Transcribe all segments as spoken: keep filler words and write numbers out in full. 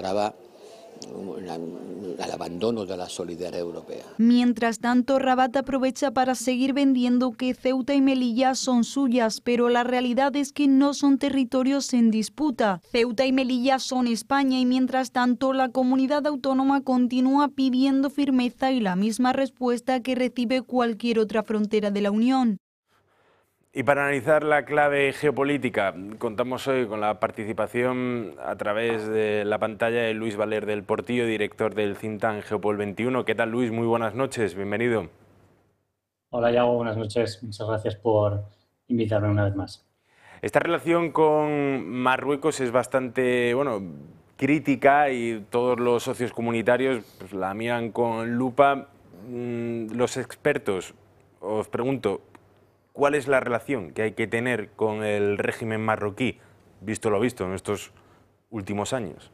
demostraba una, el abandono de la solidaridad europea. Mientras tanto, Rabat aprovecha para seguir vendiendo que Ceuta y Melilla son suyas, pero la realidad es que no son territorios en disputa. Ceuta y Melilla son España y mientras tanto la comunidad autónoma continúa pidiendo firmeza y la misma respuesta que recibe cualquier otra frontera de la Unión. Y para analizar la clave geopolítica, contamos hoy con la participación a través de la pantalla de Luis Valer del Portillo, director del think tank Geopol veintiuno. ¿Qué tal, Luis? Muy buenas noches, bienvenido. Hola, Yago, buenas noches. Muchas gracias por invitarme una vez más. Esta relación con Marruecos es bastante, bueno, crítica y todos los socios comunitarios pues, la miran con lupa. Los expertos, os pregunto, ¿cuál es la relación que hay que tener con el régimen marroquí, visto lo visto en estos últimos años?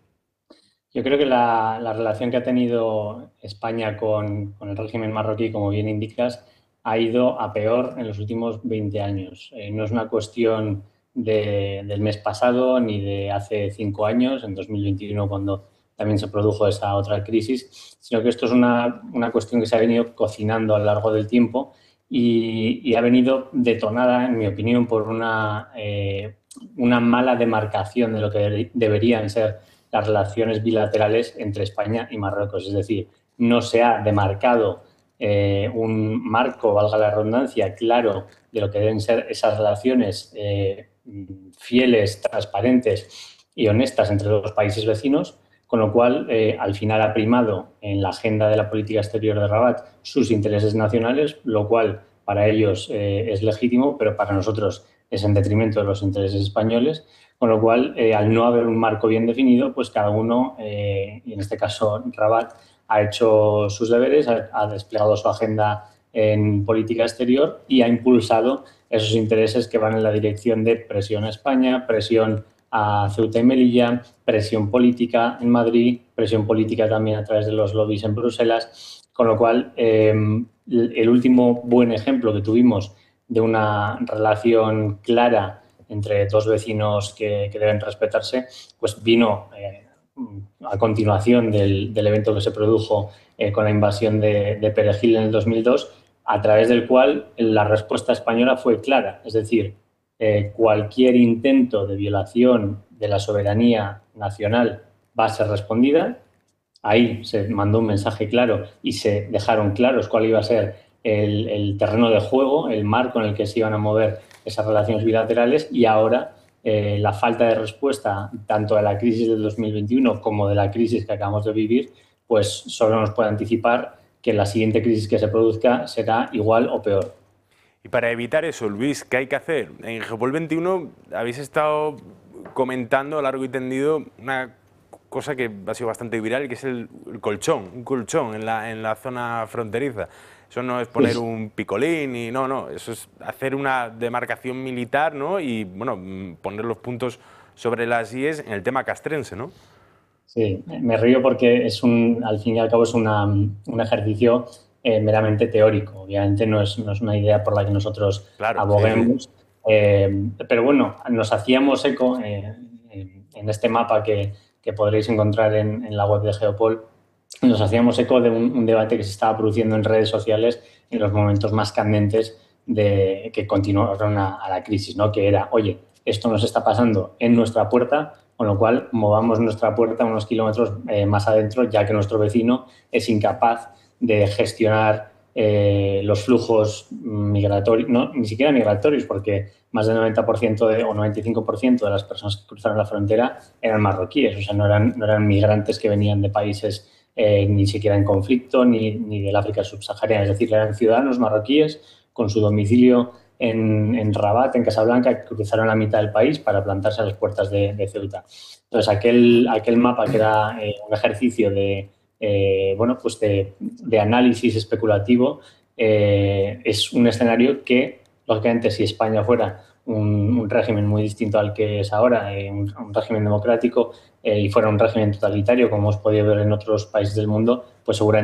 Yo creo que la, la relación que ha tenido España con, con el régimen marroquí, como bien indicas, ha ido a peor en los últimos veinte años. Eh, no es una cuestión de, del mes pasado ni de hace cinco años, en dos mil veintiuno, cuando también se produjo esa otra crisis, sino que esto es una, una cuestión que se ha venido cocinando a lo largo del tiempo. Y, y ha venido detonada, en mi opinión, por una, eh, una mala demarcación de lo que de, deberían ser las relaciones bilaterales entre España y Marruecos. Es decir, no se ha demarcado eh, un marco, valga la redundancia, claro de lo que deben ser esas relaciones eh, fieles, transparentes y honestas entre los países vecinos, con lo cual, eh, al final ha primado en la agenda de la política exterior de Rabat sus intereses nacionales, lo cual para ellos eh, es legítimo, pero para nosotros es en detrimento de los intereses españoles, con lo cual, eh, al no haber un marco bien definido, pues cada uno, eh, y en este caso Rabat, ha hecho sus deberes, ha, ha desplegado su agenda en política exterior y ha impulsado esos intereses que van en la dirección de presión a España, presión a Ceuta y Melilla, presión política en Madrid, presión política también a través de los lobbies en Bruselas, con lo cual eh, el último buen ejemplo que tuvimos de una relación clara entre dos vecinos que, que deben respetarse, pues vino eh, a continuación del, del evento que se produjo eh, con la invasión de, de Perejil en el dos mil dos, a través del cual la respuesta española fue clara, es decir, Eh, cualquier intento de violación de la soberanía nacional va a ser respondida. Ahí se mandó un mensaje claro y se dejaron claros cuál iba a ser el, el terreno de juego, el marco en el que se iban a mover esas relaciones bilaterales y ahora eh, la falta de respuesta tanto de la crisis del dos mil veintiuno como de la crisis que acabamos de vivir, pues solo nos puede anticipar que la siguiente crisis que se produzca será igual o peor. Y para evitar eso, Luis, ¿qué hay que hacer? En Geopol veintiuno habéis estado comentando a largo y tendido una cosa que ha sido bastante viral, que es el, el colchón, un colchón en la, en la zona fronteriza. Eso no es poner un picolín, y no, no, eso es hacer una demarcación militar, ¿no? Y, bueno, poner los puntos sobre las íes en el tema castrense, ¿no? Sí, me río porque es un, al fin y al cabo es una, un ejercicio Eh, meramente teórico. Obviamente no es, no es una idea por la que nosotros claro, aboguemos, sí. eh, pero bueno, nos hacíamos eco eh, en este mapa que, que podréis encontrar en, en la web de Geopol, nos hacíamos eco de un, un debate que se estaba produciendo en redes sociales en los momentos más candentes de, que continuaron a, a la crisis, ¿no? Que era, oye, esto nos está pasando en nuestra puerta, con lo cual movamos nuestra puerta unos kilómetros eh, más adentro, ya que nuestro vecino es incapaz de gestionar eh, los flujos migratorios, no, ni siquiera migratorios, porque más del noventa por ciento de, o noventa y cinco por ciento de las personas que cruzaron la frontera eran marroquíes, o sea, no eran, no eran migrantes que venían de países eh, ni siquiera en conflicto, ni, ni del África subsahariana, es decir, eran ciudadanos marroquíes con su domicilio en, en Rabat, en Casablanca, que cruzaron la mitad del país para plantarse a las puertas de, de Ceuta. Entonces, aquel, aquel mapa que era eh, un ejercicio de Eh, bueno, pues de, de análisis especulativo, eh, es un escenario que, lógicamente, si España fuera un, un régimen muy distinto al que es ahora, eh, un, un régimen democrático, eh, y fuera un régimen totalitario, como hemos podido ver en otros países del mundo, pues seguramente